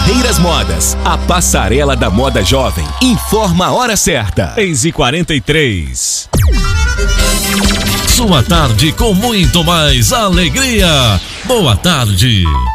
Barreiras Modas, a passarela da moda jovem. Informa a hora certa. 6h43. Sua tarde com muito mais alegria. Boa tarde.